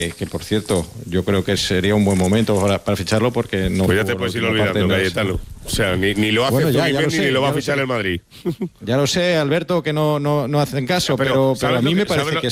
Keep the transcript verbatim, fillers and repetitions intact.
Eh, que por cierto, yo creo que sería un buen momento para, para ficharlo porque no. Pues ya te puedes ir olvidando, Cayetano. O sea, ni, ni lo hace bueno, ya, Zubimendi ya lo sé, ni lo va a ya lo fichar sé. el Madrid. Ya lo sé, Alberto, que no, no, no hacen caso, Pero, pero, pero, ¿sabes a mí lo que- me parece sabes lo- que